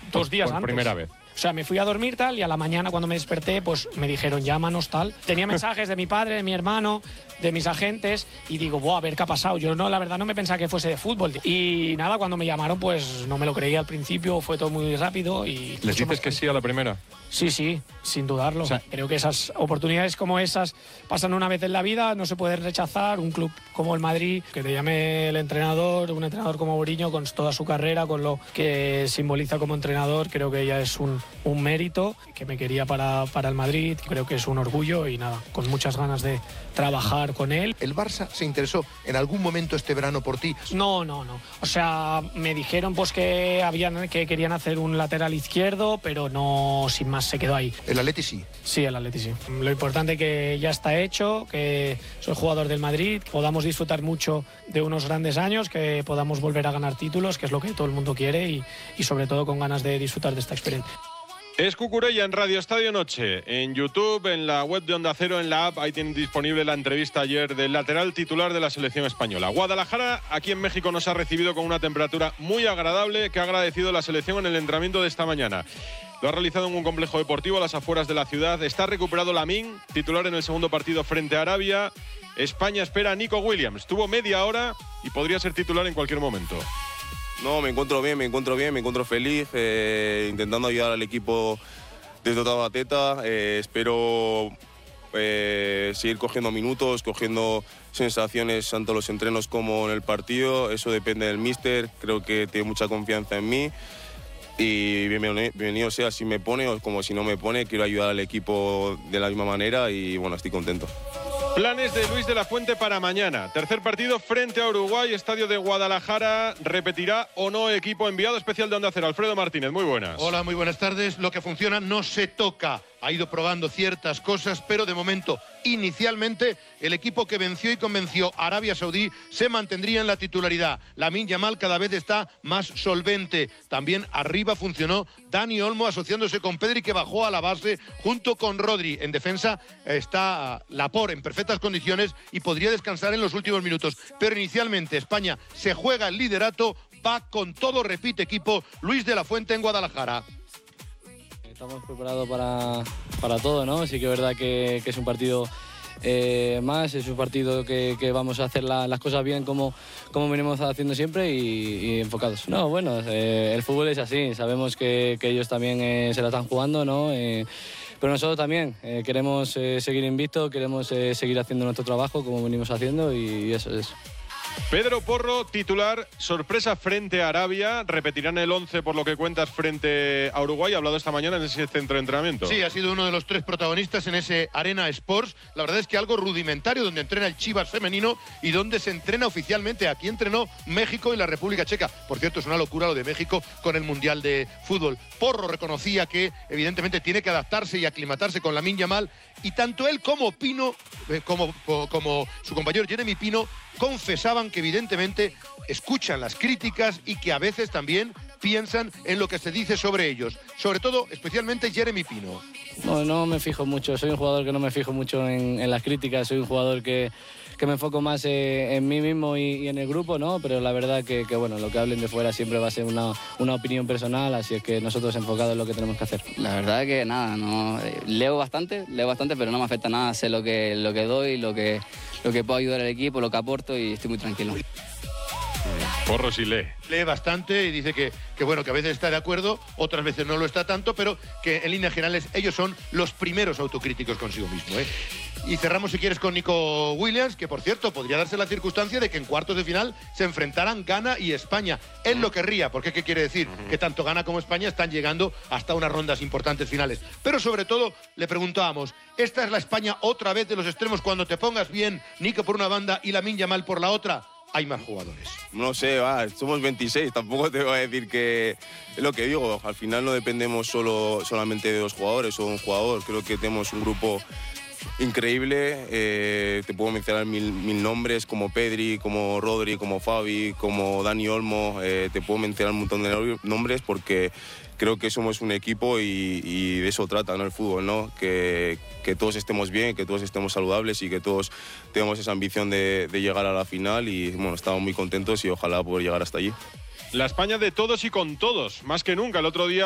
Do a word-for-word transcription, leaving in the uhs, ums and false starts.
dos días por antes. primera vez. O sea, me fui a dormir tal y a la mañana cuando me desperté, pues me dijeron llámanos tal. Tenía mensajes de mi padre, de mi hermano, de mis agentes y digo, buah, a ver qué ha pasado. Yo no, la verdad no me pensaba que fuese de fútbol. Y nada, cuando me llamaron, pues no me lo creía al principio, fue todo muy rápido y... ¿Les dices que sí a la primera? Sí, sí, sin dudarlo. O sea, creo que esas oportunidades como esas pasan una vez en la vida, no se pueden rechazar. Un club como el Madrid, que te llame el entrenador, un entrenador como Mourinho, con toda su carrera, con lo que simboliza como entrenador, creo que ya es un, un mérito, que me quería para, para el Madrid, creo que es un orgullo y nada, con muchas ganas de trabajar con él. ¿El Barça se interesó en algún momento este verano por ti? No, no, no. O sea, me dijeron pues que, habían, que querían hacer un lateral izquierdo, pero no, sin más, se quedó ahí. ¿El Atleti sí? Sí, el Atleti sí. Lo importante es que ya está hecho, que soy jugador del Madrid, podamos disfrutar mucho de unos grandes años, que podamos volver a ganar títulos, que es lo que todo el mundo quiere y, y sobre todo con ganas de disfrutar de esta experiencia. Es Cucurella en Radio Estadio Noche, en YouTube, en la web de Onda Cero, en la app. Ahí tienen disponible la entrevista ayer del lateral titular de la selección española. Guadalajara, aquí en México, nos ha recibido con una temperatura muy agradable que ha agradecido la selección en el entrenamiento de esta mañana. Lo ha realizado en un complejo deportivo a las afueras de la ciudad. Está recuperado Lamine, titular en el segundo partido frente a Arabia. España espera a Nico Williams. Tuvo media hora y podría ser titular en cualquier momento. No, me encuentro bien, me encuentro bien, me encuentro feliz, eh, intentando ayudar al equipo desde toda la teta. Eh, espero eh, seguir cogiendo minutos, cogiendo sensaciones tanto en los entrenos como en el partido. Eso depende del míster, creo que tiene mucha confianza en mí. Y bienvenido, bienvenido sea si me pone o como si no me pone, quiero ayudar al equipo de la misma manera y bueno, estoy contento. Planes de Luis de la Fuente para mañana. Tercer partido frente a Uruguay, estadio de Guadalajara. ¿Repetirá o no equipo? Enviado especial de Onda Cero, Alfredo Martínez. Muy buenas. Hola, muy buenas tardes. Lo que funciona no se toca. Ha ido probando ciertas cosas, pero de momento, inicialmente, el equipo que venció y convenció a Arabia Saudí se mantendría en la titularidad. Lamine Yamal cada vez está más solvente. También arriba funcionó Dani Olmo asociándose con Pedri, que bajó a la base junto con Rodri. En defensa está Laporte en perfectas condiciones y podría descansar en los últimos minutos. Pero inicialmente España se juega el liderato, va con todo, repite equipo, Luis de la Fuente en Guadalajara. Estamos preparados para, para todo, ¿no? Sí que es verdad que, que es un partido eh, más, es un partido que, que vamos a hacer la, las cosas bien como, como venimos haciendo siempre y, y enfocados. No, bueno, eh, el fútbol es así, sabemos que, que ellos también eh, se la están jugando, ¿no? Eh, pero nosotros también eh, queremos eh, seguir invictos, queremos eh, seguir haciendo nuestro trabajo como venimos haciendo y, y eso es. Pedro Porro, titular, sorpresa frente a Arabia. Repetirán el once por lo que cuentas frente a Uruguay. Ha hablado esta mañana en ese centro de entrenamiento. Sí, ha sido uno de los tres protagonistas en ese Arena Sports. La verdad es que algo rudimentario, donde entrena el Chivas femenino y donde se entrena oficialmente. Aquí entrenó México y la República Checa. Por cierto, es una locura lo de México con el Mundial de Fútbol. Porro reconocía que evidentemente tiene que adaptarse y aclimatarse con Lamine Yamal. Y tanto él como Pino, eh, como, como su compañero Jeremy Pino, confesaban que evidentemente escuchan las críticas y que a veces también piensan en lo que se dice sobre ellos. Sobre todo, especialmente Jeremy Pino. No, no me fijo mucho, soy un jugador que no me fijo mucho en, en las críticas, soy un jugador que, que me enfoco más eh, en mí mismo y, y en el grupo, ¿no? Pero la verdad que, que bueno, lo que hablen de fuera siempre va a ser una, una opinión personal, así es que nosotros enfocados en lo que tenemos que hacer. La verdad que nada, no, leo bastante, leo bastante, pero no me afecta nada, sé lo que, lo que doy, lo que, lo que puedo ayudar al equipo, lo que aporto y estoy muy tranquilo. Porro sí lee. Lee bastante y dice que, que bueno, que a veces está de acuerdo, otras veces no lo está tanto, pero que en líneas generales ellos son los primeros autocríticos consigo mismo, ¿eh? Y cerramos, si quieres, con Nico Williams, que por cierto podría darse la circunstancia de que en cuartos de final se enfrentaran Ghana y España. Él lo querría, porque ¿qué quiere decir? Que tanto Ghana como España están llegando hasta unas rondas importantes finales. Pero sobre todo le preguntábamos, ¿esta es la España otra vez de los extremos cuando te pongas bien, Nico por una banda y Lamine Yamal por la otra? Hay más jugadores. No sé, va, somos veintiséis, tampoco te voy a decir que es lo que digo, al final no dependemos solo, solamente de dos jugadores o un jugador, creo que tenemos un grupo increíble, eh, te puedo mencionar mil, mil nombres como Pedri, como Rodri, como Fabi, como Dani Olmo, eh, te puedo mencionar un montón de nombres porque creo que somos un equipo y, y de eso trata, ¿no? El fútbol, ¿no? Que, que todos estemos bien, que todos estemos saludables y que todos tengamos esa ambición de, de llegar a la final y bueno, estamos muy contentos y ojalá poder llegar hasta allí. La España de todos y con todos, más que nunca. El otro día